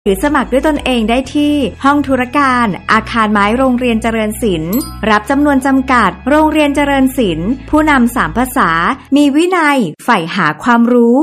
หรือสมัครด้วยตนเองได้ที่ห้องธุรการอาคารไม้โรงเรียนเจริญศิลป์รับจำนวนจำกัดโรงเรียนเจริญศิลป์ผู้นำ3 ภาษามีวินัยใฝ่หาความรู้